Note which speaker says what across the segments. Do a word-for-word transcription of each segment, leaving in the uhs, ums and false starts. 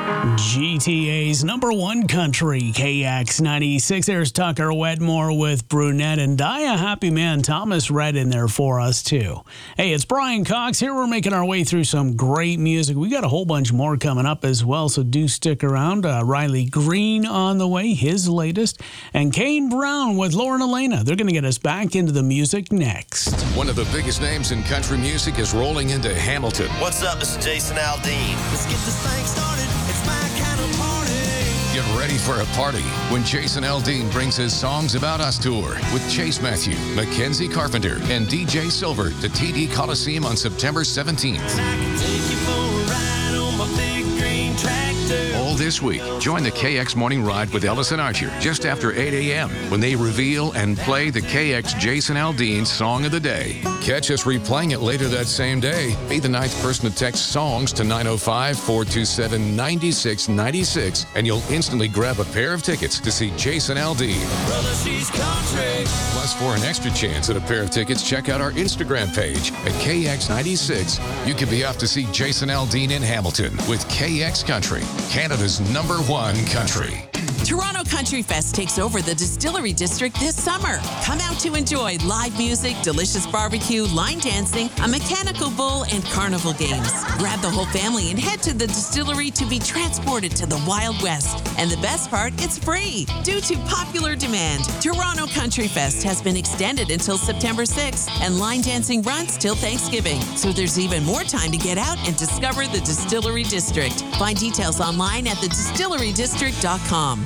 Speaker 1: G T A's number one country, K X ninety-six. There's Tucker Wetmore with Brunette and Dia. Happy man Thomas read in there for us, too. Hey, it's Brian Cox here. We're making our way through some great music. We got a whole bunch more coming up as well, so do stick around. Uh, Riley Green on the way, his latest. And Kane Brown with Lauren Elena. They're going to get us back into the music next.
Speaker 2: One of the biggest names in country music is rolling into Hamilton.
Speaker 3: What's up? This is Jason Aldean. Let's get this thing started. It's my kind of party.
Speaker 2: Get ready for a party when Jason Aldean brings his Songs About Us tour with Chase Matthew, Mackenzie Carpenter, and D J Silver to T D Coliseum on September seventeenth.
Speaker 3: I can take you for a ride on my big green tractor.
Speaker 2: All this week, join the K X Morning Ride with Ellis and Archer just after eight a.m. when they reveal and play the K X Jason Aldean Song of the Day. Catch us replaying it later that same day. Be the ninth person to text SONGS to nine oh five, four two seven, nine six nine six, and you'll instantly grab a pair of tickets to see Jason Aldean.
Speaker 3: Brother, she's country.
Speaker 2: Plus, for an extra chance at a pair of tickets, check out our Instagram page at K X ninety-six. You can be off to see Jason Aldean in Hamilton with K X Country, Canada's number one country.
Speaker 4: Toronto Country Fest takes over the Distillery District this summer. Come out to enjoy live music, delicious barbecue, line dancing, a mechanical bull, and carnival games. Grab the whole family and head to the distillery to be transported to the Wild West. And the best part, it's free. Due to popular demand, Toronto Country Fest has been extended until September sixth, and line dancing runs till Thanksgiving. So there's even more time to get out and discover the Distillery District. Find details online at the distillery district dot com.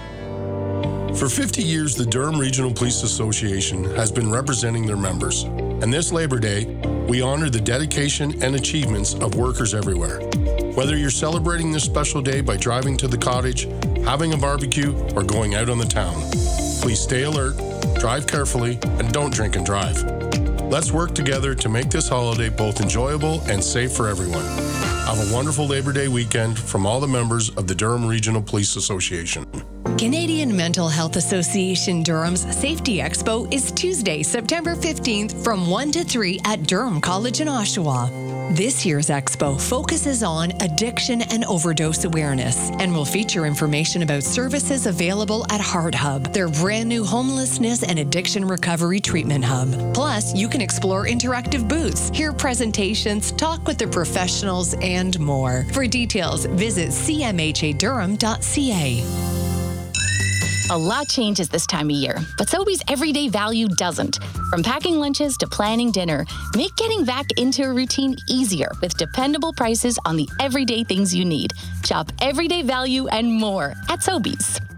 Speaker 5: For fifty years, the Durham Regional Police Association has been representing their members. And this Labor Day, we honor the dedication and achievements of workers everywhere. Whether you're celebrating this special day by driving to the cottage, having a barbecue, or going out on the town, please stay alert, drive carefully, and don't drink and drive. Let's work together to make this holiday both enjoyable and safe for everyone. Have a wonderful Labor Day weekend from all the members of the Durham Regional Police Association.
Speaker 6: Canadian Mental Health Association Durham's Safety Expo is Tuesday, September fifteenth from one to three at Durham College in Oshawa. This year's expo focuses on addiction and overdose awareness and will feature information about services available at Heart Hub, their brand new homelessness and addiction recovery treatment hub. Plus, you can explore interactive booths, hear presentations, talk with the professionals, and more. For details, visit c m h a durham dot c a.
Speaker 7: A lot changes this time of year, but Sobeys everyday value doesn't. From packing lunches to planning dinner, make getting back into a routine easier with dependable prices on the everyday things you need. Shop everyday value and more at Sobeys.